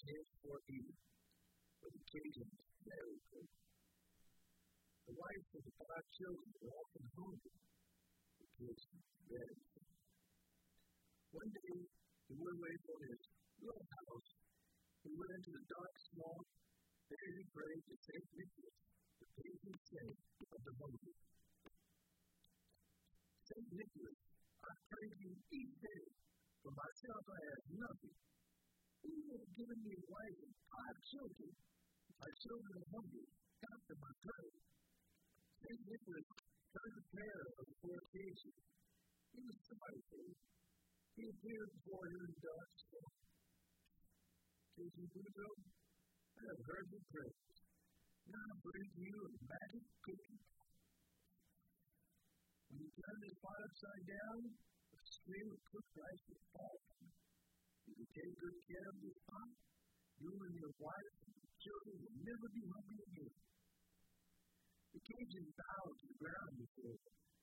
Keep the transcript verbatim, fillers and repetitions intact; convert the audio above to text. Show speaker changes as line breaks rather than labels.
is for you, but the Cajuns very good. The wife of the five children were often hungry. The kids very good. One day, he went away from his little house. He went into the dark swamp. There he prayed to Saint Nicholas, the patron saint of the hungry. Saint Nicholas, I pray you each day. For myself, I have nothing. You have given me a wife and five children. My children are hungry. Come to my prayer. Saint Nicholas heard the prayer of the poor occasion. He was sorry for him. He appeared before him in the dark storm. Cajun Boudreaux, I have heard your prayers. Now I bring to you a magic cookie. When you turn this pot upside down, a stream of cooked rice will fall from it. If you take good care of this pot, you and your wife and your children will never be hungry again. The Cajun bowed to the ground before him.